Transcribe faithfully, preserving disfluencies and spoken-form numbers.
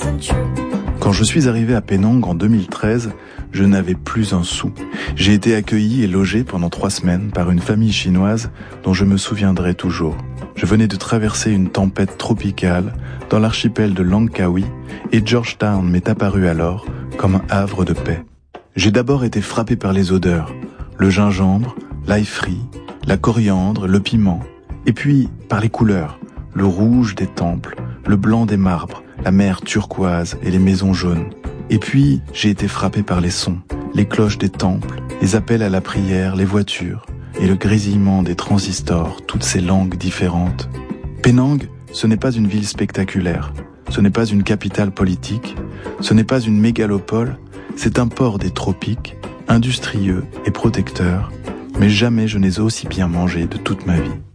Quand je suis arrivé à Penang en deux mille treize, je n'avais plus un sou. J'ai été accueilli et logé pendant trois semaines par une famille chinoise dont je me souviendrai toujours. Je venais de traverser une tempête tropicale dans l'archipel de Langkawi et Georgetown m'est apparu alors comme un havre de paix. J'ai d'abord été frappé par les odeurs, le gingembre, l'ail frit, la coriandre, le piment, et puis par les couleurs, le rouge des temples, le blanc des marbres, la mer turquoise et les maisons jaunes. Et puis, j'ai été frappé par les sons, les cloches des temples, les appels à la prière, les voitures, et le grésillement des transistors, toutes ces langues différentes. Penang, ce n'est pas une ville spectaculaire, ce n'est pas une capitale politique, ce n'est pas une mégalopole, c'est un port des tropiques, industrieux et protecteur, mais jamais je n'ai aussi bien mangé de toute ma vie.